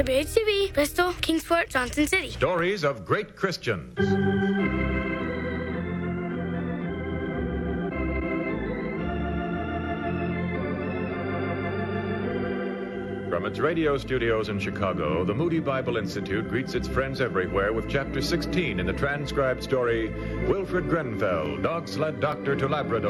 WHCB, Bristol, Kingsport, Johnson City. Stories of great Christians. From its radio studios in Chicago, the Moody Bible Institute greets its friends everywhere with Chapter 16 in the transcribed story, Wilfred Grenfell, Dog Sled Doctor to Labrador.